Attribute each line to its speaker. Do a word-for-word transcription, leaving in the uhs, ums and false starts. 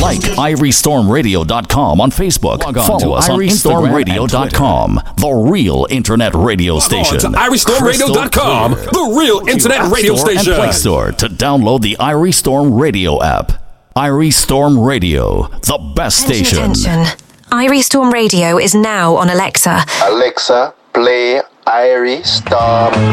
Speaker 1: Like irie storm radio dot com on Facebook. Log on Follow to us on irie storm radio dot com, the real internet radio
Speaker 2: Log
Speaker 1: station.
Speaker 2: on to irie storm radio dot com, the real internet radio
Speaker 1: Store
Speaker 2: station.
Speaker 1: And Play Store to download the Irie Storm Radio app. Irie Storm Radio, the best
Speaker 3: Attention,
Speaker 1: station.
Speaker 3: attention. Irie Storm Radio is now on Alexa.
Speaker 4: Alexa, play Irie Storm